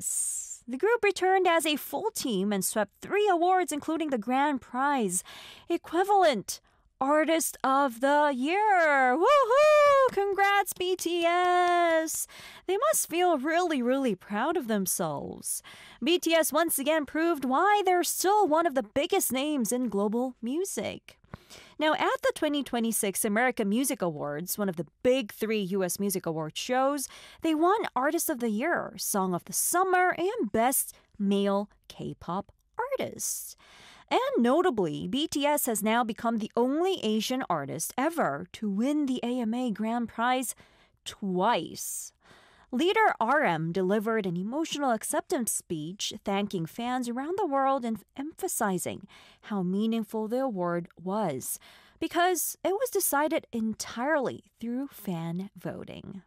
BTS. The group returned as a full team and swept 3 awards, including the grand prize, equivalent Artist of the Year. Woohoo! Congrats, BTS! They must feel really, really proud of themselves. BTS once again proved why they're still one of the biggest names in global music. Now, at the 2026 American Music Awards, one of the big 3 U.S. music award shows, they won Artist of the Year, Song of the Summer, and Best Male K-pop Artist. And notably, BTS has now become the only Asian artist ever to win the AMA Grand Prize twice. Leader RM delivered an emotional acceptance speech thanking fans around the world and emphasizing how meaningful the award was because it was decided entirely through fan voting.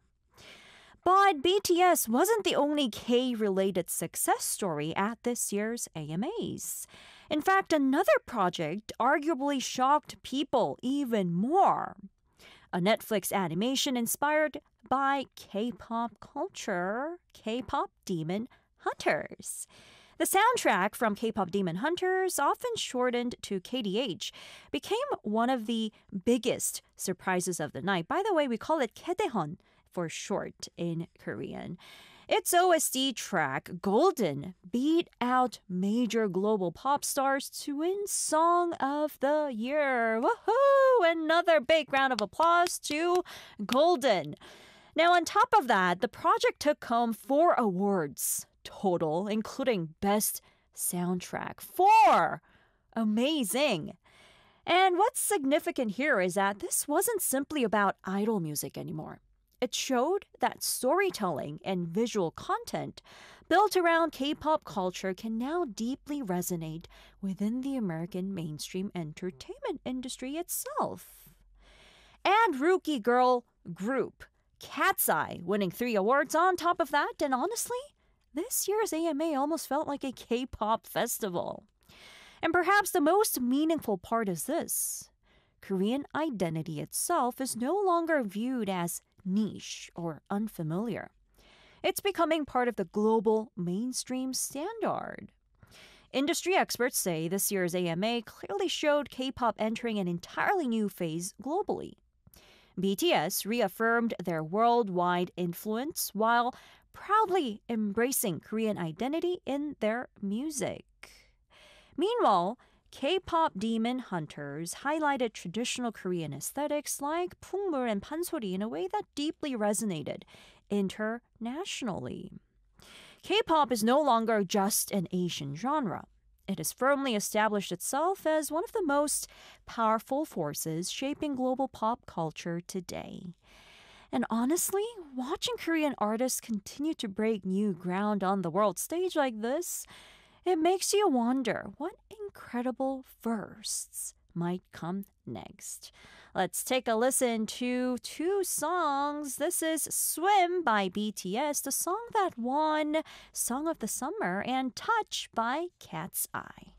But BTS wasn't the only K-related success story at this year's AMAs. In fact, another project arguably shocked people even more. A Netflix animation inspired by K-pop culture, K-pop Demon Hunters. The soundtrack from K-pop Demon Hunters, often shortened to KDH, became one of the biggest surprises of the night. By the way, we call it Kaedehon for short in Korean. Its OST track, Golden, beat out major global pop stars to win Song of the Year. Woohoo! Another big round of applause to Golden. Now, on top of that, the project took home 4 awards total, including Best Soundtrack. 4! Amazing! And what's significant here is that this wasn't simply about idol music anymore. It showed that storytelling and visual content built around K-pop culture can now deeply resonate within the American mainstream entertainment industry itself. And rookie girl group Cat's Eye winning 3 awards on top of that, and honestly, this year's AMA almost felt like a K-pop festival. And perhaps the most meaningful part is this. Korean identity itself is no longer viewed as niche or unfamiliar. It's becoming part of the global mainstream standard. Industry experts say this year's AMA clearly showed K-pop entering an entirely new phase globally. BTS reaffirmed their worldwide influence while proudly embracing Korean identity in their music. Meanwhile, K-pop Demon Hunters highlighted traditional Korean aesthetics like Pungmul and Pansori in a way that deeply resonated internationally. K-pop is no longer just an Asian genre. It has firmly established itself as one of the most powerful forces shaping global pop culture today. And honestly, watching Korean artists continue to break new ground on the world stage like this, it makes you wonder what incredible firsts might come next. Let's take a listen to 2 songs. This is Swim by BTS, the song that won Song of the Summer, and Touch by Cat's Eye.